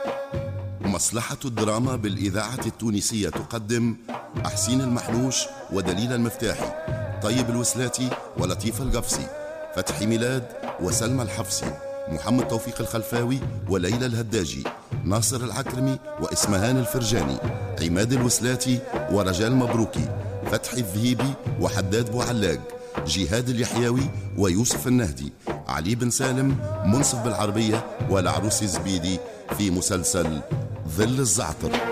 مصلحة الدراما بالإذاعة التونسية تقدم أحسين المحلوش ودليل المفتاحي، طيب الوسلاتي ولطيف القفصي، فتحي ميلاد وسلمى الحفصي، محمد توفيق الخلفاوي وليلى الهداجي، ناصر العكرمي وإسمهان الفرجاني، عماد الوسلاتي ورجال مبروكي، فتحي الذهيبي وحداد بوعلاق، جهاد اليحيوي ويوسف النهدي، علي بن سالم، منصف بالعربية والعروس الزبيدي في مسلسل ظل الزعتر.